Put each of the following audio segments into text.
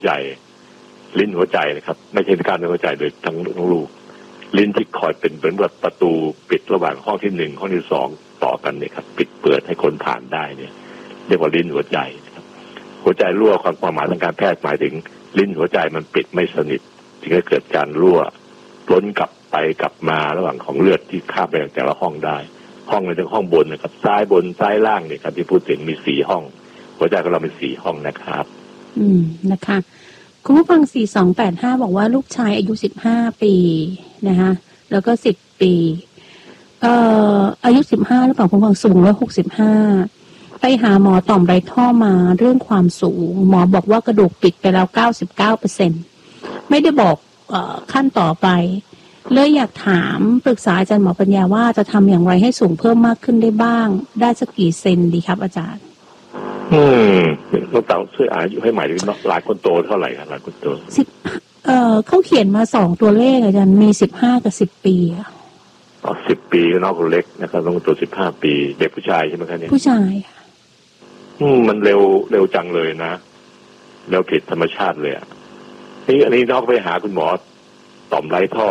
ใจลิ้นหัวใจนะครับไม่ใช่การหัวใจโดยทั้งลูกลิ้นที่คอยเป็นเหมือนแบบประตูปิดระหว่างห้องที่1ห้องที่2ต่อกันเนี่ยครับปิดเปิดให้คนผ่านได้เนี่ยเรียกว่าลิ้นหัวใจนะครับหัวใจรั่วความหมายทางการแพทย์หมายถึงลิ้นหัวใจมันปิดไม่สนิทจึงจะเกิดการรั่วล้นกลับไปกลับมาระหว่างของเลือดที่ข้ามไปแต่ละห้องได้ห้องในทั้งห้องบนนะครับซ้ายบนซ้ายล่างเนี่ยครับที่พูดถึงมี4ห้องหัวใจของเราเป็น4ห้องนะครับนะคะคุณผู้ฟัง4285บอกว่าลูกชายอายุ15ปีนะคะแล้วก็10ปีอายุ15หรือเปล่าคุณผู้ฟังสูง165ไปหาหมอต่อมไรท่อมาเรื่องความสูงหมอบอกว่ากระดูกปิดไปแล้ว 99% ไม่ได้บอกขั้นต่อไปเลยอยากถามปรึกษาอาจารย์หมอปัญญาว่าจะทำอย่างไรให้สูงเพิ่มมากขึ้นได้บ้างได้สักกี่เซนดีครับอาจารย์ลูกเต๋าช่วยอายุให้ใหม่ด้วยหลายคนโตเท่าไหร่ครับหลายคนโตเขาเขียนมา2ตัวเลขอาจารย์มี15กับ10ปี 10ปีน้องคนเล็กนะครับน้องตัว15ปีเด็กผู้ชายใช่ไหมครับเนี่ยผู้ชายมันเร็วจังเลยนะเร็วผิดธรรมชาติเลยนี่อันนี้น้องไปหาคุณหมอต่อมไรท่อ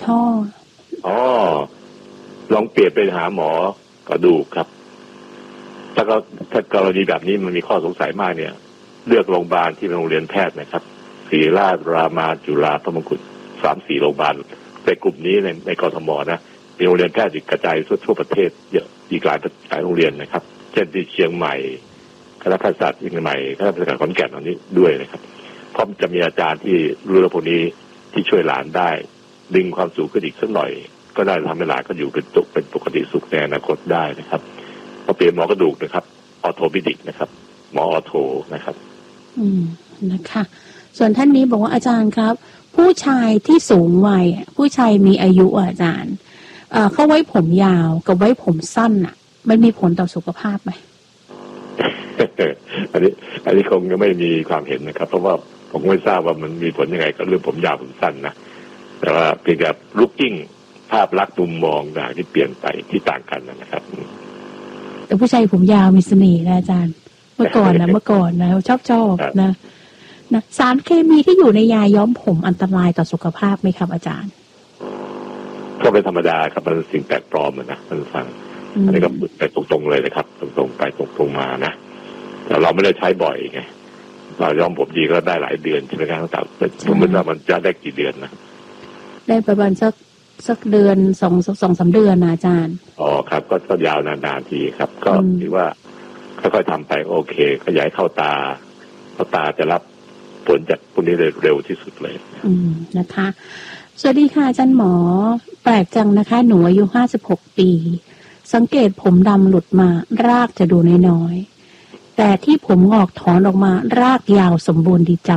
ลองเปลี่ยนไปหาหมอกระดูกครับถ้ากรณีแบบนี้มันมีข้อสงสัยมากเนี่ยเลือกโรงพยาบาลที่เป็นโรงเรียนแพทย์นะครับศิริราชรามาจุฬาพระมงกุฎ 3-4 โรงพยาบาลในกลุ่มนี้ในกทมนะมีโรงเรียนแพทย์กระจายทั่วประเทศเยอะอีกหลายโรงเรียนนะครับเช่นที่เชียงใหม่คณะแพทยศาสตร์เชียงใหม่คณะแพทยศาสตร์ขอนแก่นอันนี้ด้วยนะครับเพราะจะมีอาจารย์ที่รู้เรื่องพวกนี้ที่ช่วยหลานได้ดึงความสูงขึ้นอีกสักหน่อยก็ได้ทำให้หลานก็อยู่เป็นปกติสุขในอนาคตได้นะครับพอเปลี่ยนหมอกระดูกนะครับออโทปิดิกนะครับหมอออโทนะครับนะคะส่วนท่านนี้บอกว่าอาจารย์ครับผู้ชายที่สูงวัยผู้ชายมีอายุอาจารย์เขาไว้ผมยาวกับไว้ผมสั้นมันมีผลต่อสุขภาพไหมอันนี้คงจะไม่มีความเห็นนะครับเพราะว่าผมไม่ทราบว่ามันมีผลยังไงกับเรื่องผมยาวผมสั้นนะแต่ว่าเพียงแต่ลุคกิ้งภาพลักษณ์มุมมองต่างที่เปลี่ยนไปที่ต่างกันนะครับแต่ผู้ชายผมยาวมีเสน่ห์นะอาจารย์เมื่อก่อนนะชอบนะสารเคมีที่อยู่ในยาย้อมผมอันตรายต่อสุขภาพไหมครับอาจารย์ก็เป็นธรรมดาครับมันสิ่งแปลกปลอมนะมันฟังอันนี้ก็ไปตรงๆเลยนะครับตรงๆไปตรงๆมานะแต่เราไม่ได้ใช้บ่อยไงเราย้อมผมดีก็ได้หลายเดือนใช่ไหมครับแต่ผมไม่ทราบมันจะได้กี่เดือนนะได้ประมาณสักเดือน2-3 เดือนนะอาจารย์ครับก็ยาวนานๆทีครับก็ถือว่าค่อยๆทำไปโอเคขยายเข้าตาจะรับผลจากพวกนี้เร็วที่สุดเลยนะคะสวัสดีค่ะอาจารย์หมอแปลกจังนะคะหนูอายุ56ปีสังเกตผมดำหลุดมารากจะดูน้อยๆแต่ที่ผมงอกถอนออกมารากยาวสมบูรณ์ดีจัง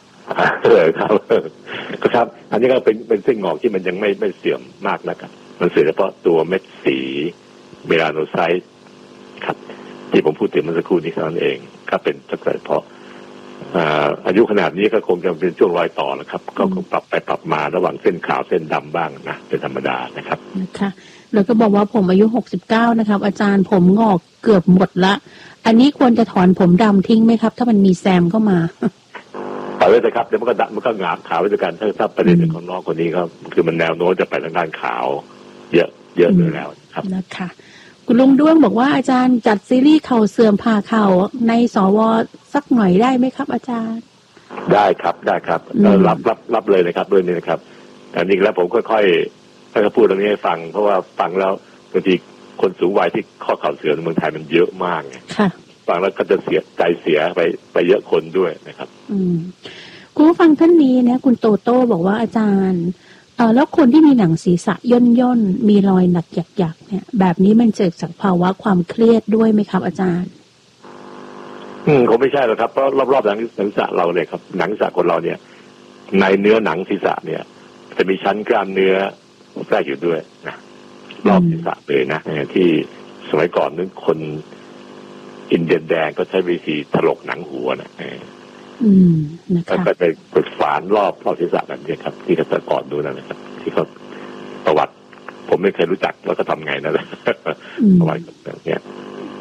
ครับอันนี้ก็เป็นเส้นงอกที่มันยังไม่เสื่อมมากนะครับมันเสื่อมเฉพาะตัวเม็ดสีเมลาโนไซต์ครับที่ผมพูดถึงเมื่อสักครู่นี้เท่านั้นเองก็เป็นเฉพาะอายุขนาดนี้ก็คงจะเป็นช่วงรอยต่อแล้วครับก็คงปรับไปปรับมาระหว่างเส้นขาวเส้นดำบ้างนะเป็นธรรมดานะครับนะคะแล้วก็บอกว่าผมอายุ69นะครับอาจารย์ผมงอกเกือบหมดละอันนี้ควรจะถอนผมดำทิ้งไหมครับถ้ามันมีแซมเข้ามาปล่อยไว้เลยครับเดี๋ยวมันก็งามขาวไว้ด้วยกันถ้าประเด็นของน้องคนนี้ครับคือมันแนวโน้มจะไปทางด้านขาวเยอะอยู่แล้วครับนะคะคุณลุงด้วงบอกว่าอาจารย์จัดซีรีส์เข่าเสื่อมผ่าเข่าในสวสักหน่อยได้ไหมครับอาจารย์ได้ครับรับเลยนะครับด้วยนี่นะครับอันนี้แล้วผมค่อยๆพูดตรงนี้ให้ฟังเพราะว่าฟังแล้วบางทีคนสูงวัยที่ข้อเข่าเสื่อมในเมืองไทยมันเยอะมากค่ะฟังแล้วก็จะเสียไปเยอะคนด้วยนะครับคุณผู้ฟังท่านนี้เนี่ยคุณโตโต้บอกว่าอาจารย์แล้วคนที่มีหนังศีรษะย่นมีรอยหนักหยักเนี่ยแบบนี้มันเกิดจากภาวะความเครียดด้วยไหมครับอาจารย์คงไม่ใช่หรอกครับเพราะรอบๆหนังศีรษะเราเนี่ยครับหนังศีรษะคนเราเนี่ยในเนื้อหนังศีรษะเนี่ยจะมีชั้นกล้ามเนื้อแทรกอยู่ด้วยนะรอบศีรษะเลยนะที่สมัยก่อนนึกคนอินเดียนแดงก็ใช้วิธีถลกหนังหัวนะนะคะก็ไปกดฝานรอบศีรษะแบบนี้ครับที่เขาแต่ก่อนดูนั่นนะครับที่เขาประวัติผมไม่เคยรู้จักว่าเขาทำไงนะประวัติแบบนี้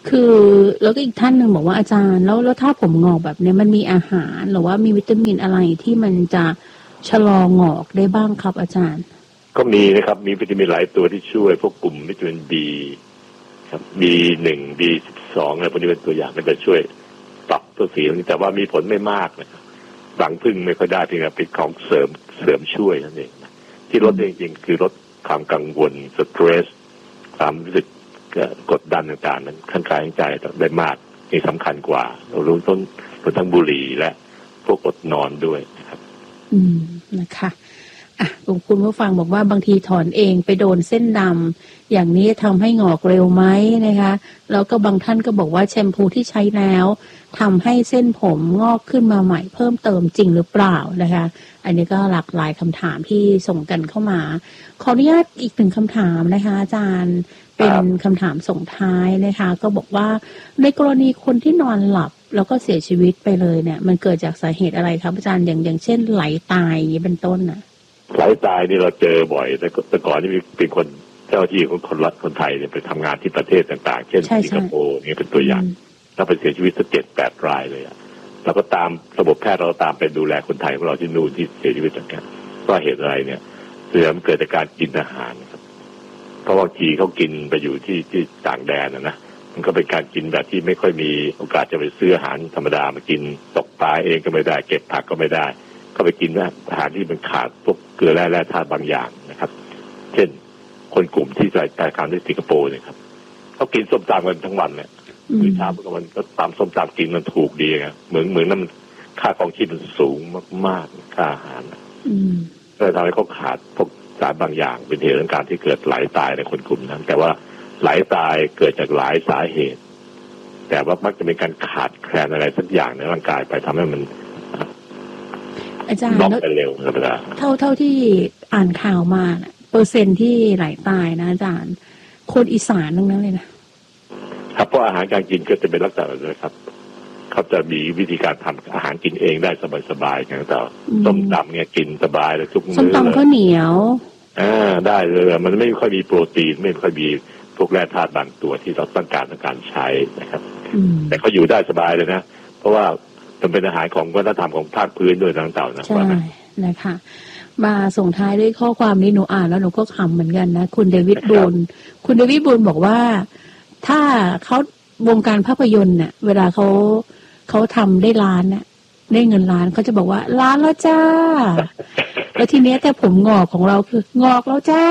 คือแล้วก็อีกท่านหนึ่งบอกว่าอาจารย์แล้วถ้าผมงอกแบบนี้มันมีอาหารหรือว่ามีวิตามินอะไรที่มันจะชะลองอกได้บ้างครับอาจารย์ก็มีนะครับมีวิตามินหลายตัวที่ช่วยพวกกลุ่มวิตามิน B ครับ B1 B12 อะไรพวกนี้เป็นตัวอย่างมันจะช่วยปรับตัวสีนี้แต่ว่ามีผลไม่มากนะครับรังผึ้งไม่ค่อยได้เพียงแต่เป็นของเสริมช่วยนั่นเองที่ลดจริงๆคือลดความกังวลสเตรสความรู้สึกกดดันต่างๆนั้นขั้นกายใจได้มากนี่สำคัญกว่าเรารู้ต้นทั้งบุหรี่และพวกอดนอนด้วยนะครับนะคะคุณผู้ฟังบอกว่าบางทีถอนเองไปโดนเส้นดำอย่างนี้ทำให้งอกเร็วไหมนะคะแล้วก็บางท่านก็บอกว่าแชมพูที่ใช้แล้วทำให้เส้นผมงอกขึ้นมาใหม่เพิ่มเติมจริงหรือเปล่านะคะอันนี้ก็หลากหลายคำถามที่ส่งกันเข้ามาขออนุญาตอีกหนึ่งคำถามนะคะอาจารย์เป็นคำถามส่งท้ายนะคะก็บอกว่าในกรณีคนที่นอนหลับแล้วก็เสียชีวิตไปเลยเนี่ยมันเกิดจากสาเหตุอะไรครับอาจารย์อย่างเช่นไหลตายอย่างนี้เป็นต้นนะไหลตายนี่เราเจอบ่อยแต่ก่อนนี่เป็นคนเจ้าที่ของคนไทยเนี่ยไปทำงานที่ประเทศต่างๆเช่นสิงคโปร์นี่เป็นตัวอย่างแล้วไปเสียชีวิตสัก7-8 รายเลยเราก็ตามระบบแพทย์เราตามไปดูแลคนไทยของเราที่นู่นที่เสียชีวิตจากกันว่าเหตุอะไรเนี่ยส่วนใหญ่มันเกิดจากการกินอาหารครับเพราะว่าทีเขากินไปอยู่ที่ต่างแดนนะมันก็เป็นการกินแบบที่ไม่ค่อยมีโอกาสจะไปซื้ออาหารธรรมดามากินตกปลาเองก็ไม่ได้เก็บผักก็ไม่ได้ก็ไปกินอาหารที่มันขาดพวกเกลือแร่ธาตุบางอย่างนะครับเช่นคนกลุ่มที่ใส่ใจการที่สิงคโปร์เนี่ยครับเขากินส้มตำกันทั้งวันเนี่ยมื้อเช้ามันก็ตามส้มตำกินมันถูกดีไงเหมือนนั้นมันค่าของชีพมันสูงมากๆค่าอาหารก็ทำให้เขาขาดพวกสารบางอย่างเป็นเหตุของการที่เกิดไหลตายในคนกลุ่มนั้นแต่ว่าไหลตายเกิดจากหลายสาเหตุแต่ว่ามักจะเป็นการขาดแคลนอะไรสักอย่างในร่างกายไปทำให้มันอาจารย์น็อกไปเร็วธรรมดาเท่าที่อ่านข่าวมาเปอร์เซ็นต์ที่ไหลตายนะอาจารย์คนอีสานทั้งนั้นเลยนะครับเพราะอาหารการกินก็จะเป็นลักษณะแบบนี้ครับเขาจะมีวิธีการทำอาหารกินเองได้สบายๆอย่างต่อส้มตำเนี่ยกินสบายแล้วทุกมื้อส้มตำข้าวเหนียวได้เลยมันไม่ค่อยมีโปรตีนไม่ค่อยมีพวกแร่ธาตุบางตัวที่เราต้องการใช้นะครับแต่เขาอยู่ได้สบายเลยนะเพราะว่ามันเป็นอาหารของวัฒนธรรมของภาคพื้นด้วยทั้งเต่านะใช่นะคะมาส่งท้ายด้วยข้อความนี้หนูอ่านแล้วหนูก็ขำเหมือนกันนะคุณเดวิดบูลบอกว่าถ้าเขาวงการภาพยนตร์เนี่ยเวลาเขาทำได้ล้านเนี่ยได้เงินล้านเขาจะบอกว่าล้านแล้วจ้าแล้วทีนี้แต่ผมงอกของเราคืองอกแล้วจ้า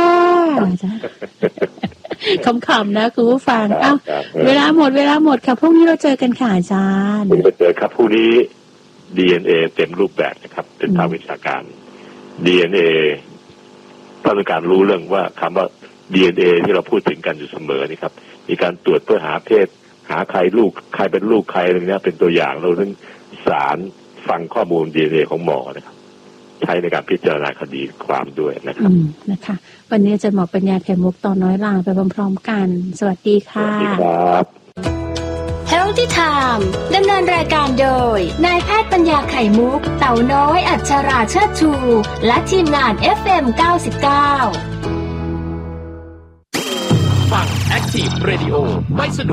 คำๆนะคุณผู้ฟังเวลาหมดค่ะพรุ่งนี้เราเจอกันค่ะอาจารย์ไปเจอครับพรุ่งนี้ DNA เต็มรูปแบบนะครับเป็นภาควิชาการ DNA ต้องการรู้เรื่องว่าคำว่า DNA ที่เราพูดถึงกันอยู่เสมอนี่ครับมีการตรวจเพื่อหาเพศหาใครเป็นลูกใครอะไรเงี้ยเป็นตัวอย่างเราถึงสารฟังข้อมูล DNA ของหมอนะครับใช้ในการพิจารณาคดีความด้วยนะครับนะคะวันนี้อาจารย์หมอปัญญาไข่มุกตอนน้อยลาไปพร้อมๆกันสวัสดีค่ะสวัสดีครับ Healthy Time ดำเนินรายการโดยนายแพทย์ปัญญาไข่มุกเต่าน้อยอัชราเชิดชูและทีมงาน FM 99 ฟัง Active Radio ไม่สะดวก